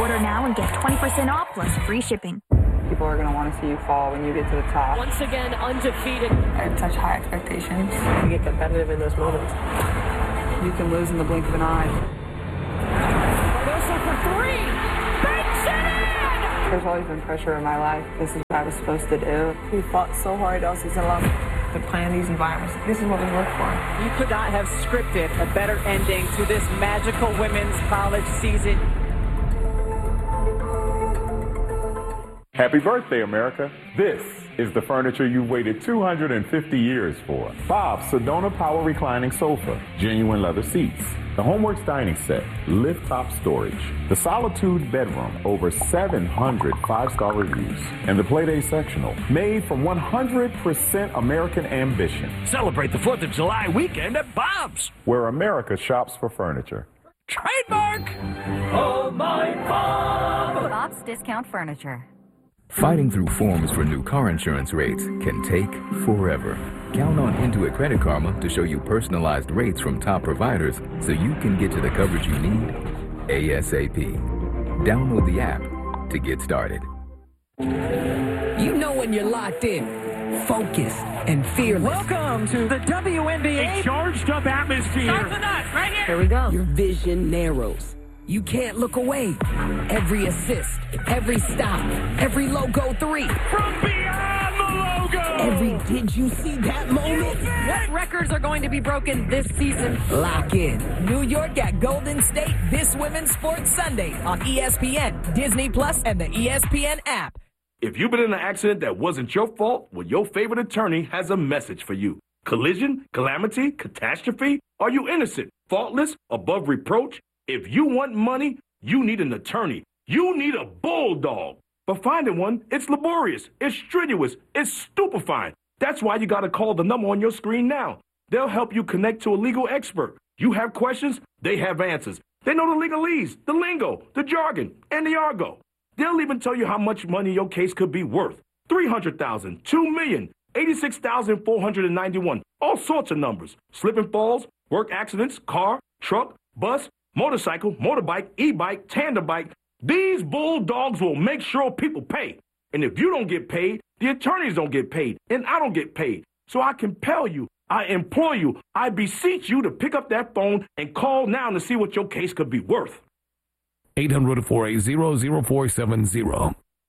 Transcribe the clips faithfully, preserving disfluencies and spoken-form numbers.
Order now and get twenty percent off plus free shipping. People are going to want to see you fall when you get to the top. Once again, undefeated. I have such high expectations. You get competitive in those moments. You can lose in the blink of an eye. Cardoso for three. Banks it in! There's always been pressure in my life. This is what I was supposed to do. We fought so hard all season long to plan these environments. This is what we work for. You could not have scripted a better ending to this magical women's college season. Happy birthday, America. This is the furniture you've waited two hundred fifty years for. Bob's Sedona Power Reclining Sofa, genuine leather seats, the Homeworks Dining Set, lift top storage, the Solitude Bedroom, over seven hundred five-star reviews, and the Playday Sectional, made from one hundred percent American ambition. Celebrate the fourth of July weekend at Bob's, where America shops for furniture. Trademark! Oh, my Bob! Bob's Discount Furniture. Fighting through forms for new car insurance rates can take forever. Count on Intuit Credit Karma to show you personalized rates from top providers so you can get to the coverage you need ASAP. Download the app to get started. You know when you're locked in, focused, and fearless. Welcome to the W N B A. A charged up atmosphere. Start the nuts right here. Here we go. Your vision narrows. You can't look away. Every assist, every stop, every logo three. From beyond the logo. Every did you see that moment? What records are going to be broken this season? Lock in. New York at Golden State this Women's Sports Sunday on E S P N, Disney Plus, and the E S P N app. If you've been in an accident that wasn't your fault, well, your favorite attorney has a message for you. Collision, calamity, catastrophe? Are you innocent, faultless, above reproach? If you want money, you need an attorney. You need a bulldog. But finding one, it's laborious, it's strenuous, it's stupefying. That's why you got to call the number on your screen now. They'll help you connect to a legal expert. You have questions, they have answers. They know the legalese, the lingo, the jargon, and the argot. They'll even tell you how much money your case could be worth. three hundred thousand dollars, two million dollars, eighty-six thousand four hundred ninety-one, all sorts of numbers. Slip and falls, work accidents, car, truck, bus, motorcycle, motorbike, e-bike, tandem bike. These bulldogs will make sure people pay. And if you don't get paid, the attorneys don't get paid, and I don't get paid. So I compel you, I implore you, I beseech you to pick up that phone and call now to see what your case could be worth. eight hundred, four eight zero, zero four seven zero.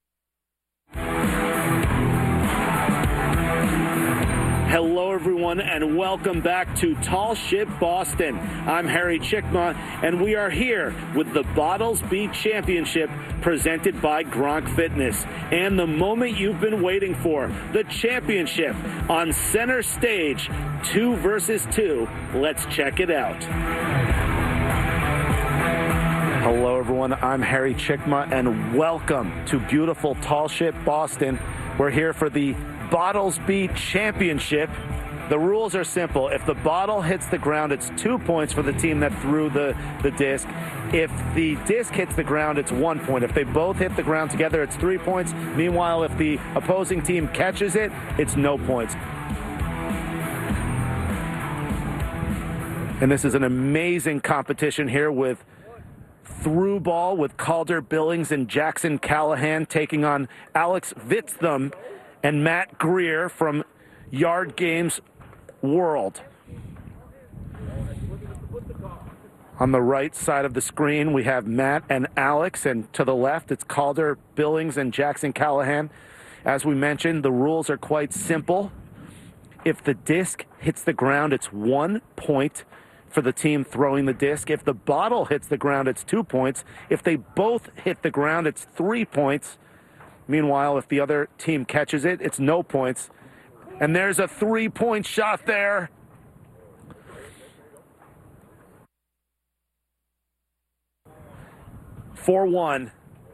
Hello, everyone, and welcome back to Tall Ship Boston. I'm Harry Chickma, and we are here with the Bottles Beat Championship presented by Gronk Fitness. And the moment you've been waiting for, the championship on center stage, two versus two. Let's check it out. Hello, everyone. I'm Harry Chickma, and welcome to beautiful Tall Ship Boston. We're here for the Bottles Beat Championship. The rules are simple. If the bottle hits the ground, it's two points for the team that threw the, the disc. If the disc hits the ground, it's one point. If they both hit the ground together, it's three points. Meanwhile, if the opposing team catches it, it's no points. And this is an amazing competition here with through ball with Calder Billings and Jackson Callahan taking on Alex Vitzthum and Matt Greer from Yard Games World. On the right side of the screen, we have Matt and Alex, and to the left, it's Calder Billings and Jackson Callahan. As we mentioned, the rules are quite simple. If the disc hits the ground, it's one point for the team throwing the disc. If the bottle hits the ground, it's two points. If they both hit the ground, it's three points. Meanwhile, if the other team catches it, it's no points. And there's a three-point shot there. four one.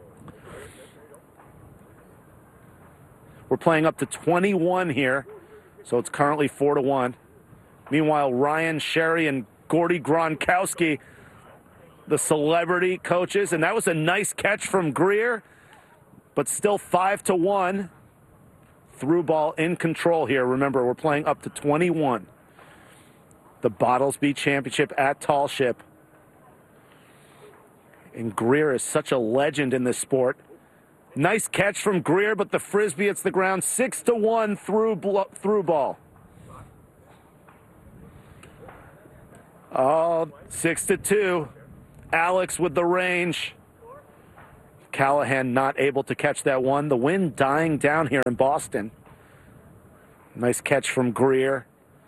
We're playing up to twenty-one here, so it's currently four to one. Meanwhile, Ryan Sherry and Gordy Gronkowski, the celebrity coaches, and that was a nice catch from Greer. But still five to one. Through ball in control here. Remember, we're playing up to twenty-one. The Bottles Beat Championship at Tall Ship. And Greer is such a legend in this sport. Nice catch from Greer, but the Frisbee hits the ground. Six to one through, blo- through ball. Oh, six to two. Alex with the range. Callahan not able to catch that one. The wind dying down here in Boston. Nice catch from Greer.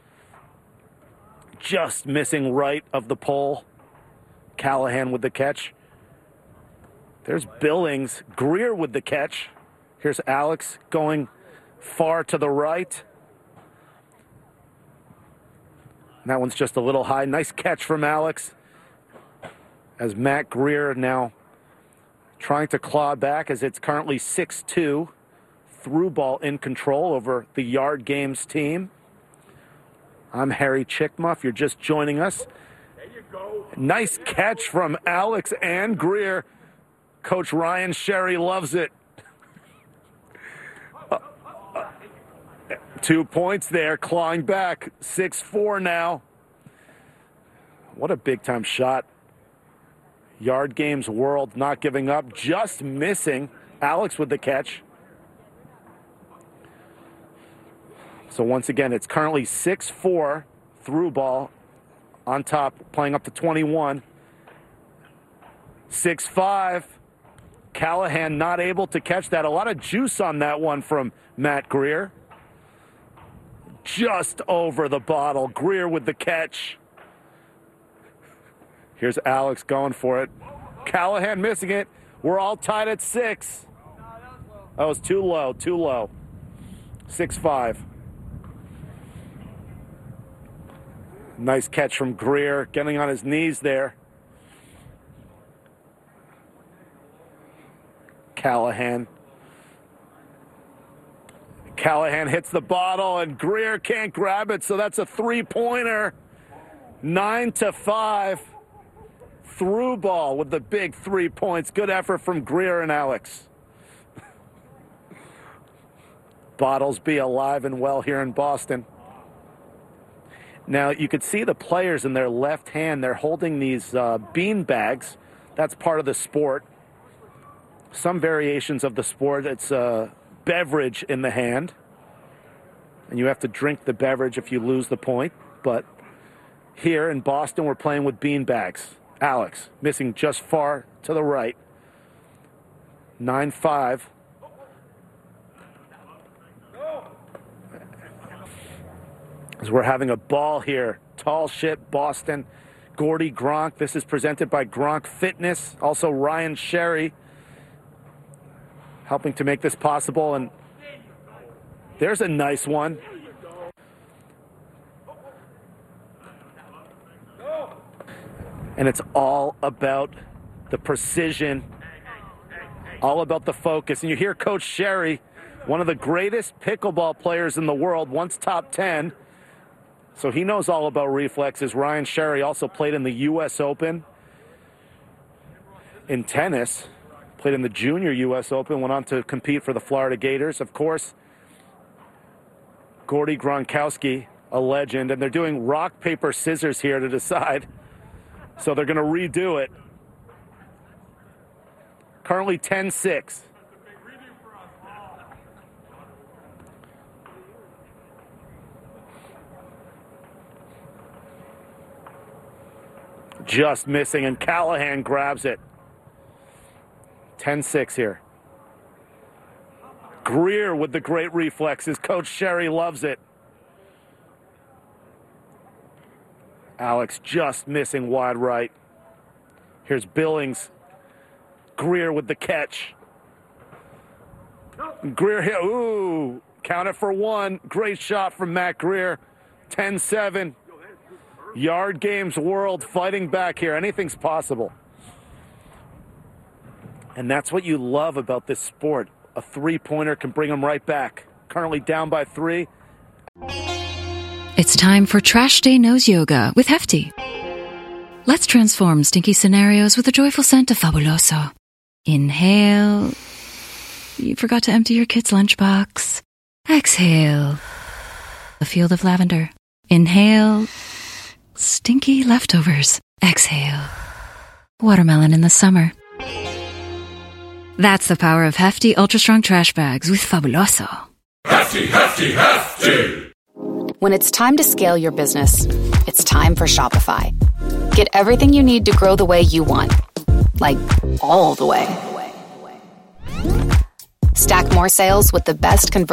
Just missing right of the pole. Callahan with the catch. There's Billings. Greer with the catch. Here's Alex going far to the right. And that one's just a little high. Nice catch from Alex. As Matt Greer now trying to claw back as it's currently six two. Through ball in control over the Yard Games team. I'm Harry Chickma. If you're just joining us. There you go. Nice catch from Alex and Greer. Coach Ryan Sherry loves it. Uh, uh, two points there, clawing back. six four now. What a big-time shot. Yard Games World not giving up, just missing. Alex with the catch. So once again, it's currently six four through ball on top, playing up to twenty-one. six five. Callahan not able to catch that. A lot of juice on that one from Matt Greer. Just over the bottle. Greer with the catch. Here's Alex going for it. Callahan missing it. We're all tied at six. That was too low, too low. six five. Nice catch from Greer, getting on his knees there. Callahan. Callahan hits the bottle, and Greer can't grab it, so that's a three-pointer. Nine to five. Through ball with the big three points. Good effort from Greer and Alex. Bottles be alive and well here in Boston. Now, you could see the players in their left hand. They're holding these uh, bean bags. That's part of the sport. Some variations of the sport, it's a beverage in the hand. And you have to drink the beverage if you lose the point. But here in Boston, we're playing with bean bags. Alex missing just far to the right. nine five. As we're having a ball here. Tall ship, Boston. Gordy Gronk. This is presented by Gronk Fitness. Also Ryan Sherry helping to make this possible. And there's a nice one. And it's all about the precision, all about the focus. And you hear Coach Sherry, one of the greatest pickleball players in the world, once top ten. So he knows all about reflexes. Ryan Sherry also played in the U S Open in tennis, played in the junior U S Open, went on to compete for the Florida Gators. Of course, Gordy Gronkowski, a legend, and they're doing rock, paper, scissors here to decide. So they're going to redo it. Currently ten six. Just missing, and Callahan grabs it. ten six here. Greer with the great reflexes. Coach Sherry loves it. Alex just missing wide right. Here's Billings. Greer with the catch. Greer here. Ooh, count it for one. Great shot from Matt Greer. ten seven. Yard Games World fighting back here. Anything's possible. And that's what you love about this sport. A three-pointer can bring them right back. Currently down by three. It's time for Trash Day Nose Yoga with Hefty. Let's transform stinky scenarios with a joyful scent of Fabuloso. Inhale. You forgot to empty your kid's lunchbox. Exhale. A field of lavender. Inhale. Stinky leftovers. Exhale. watermelon in the summer. That's the power of hefty, ultra-strong trash bags with Fabuloso. Hefty, hefty, hefty! When it's time to scale your business, it's time for Shopify. Get everything you need to grow the way you want. Like, all the way. Stack more sales with the best conversion